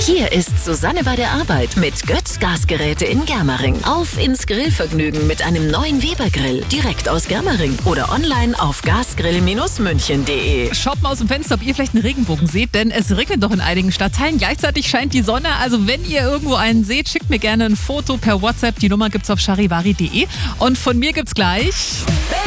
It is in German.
Hier ist Susanne bei der Arbeit mit Götz Gasgeräte in Germering. Auf ins Grillvergnügen mit einem neuen Weber-Grill. Direkt aus Germering oder online auf gasgrill-münchen.de. Schaut mal aus dem Fenster, ob ihr vielleicht einen Regenbogen seht, denn es regnet doch in einigen Stadtteilen. Gleichzeitig scheint die Sonne. Also wenn ihr irgendwo einen seht, schickt mir gerne ein Foto per WhatsApp. Die Nummer gibt's auf charivari.de. Und von mir gibt's gleich...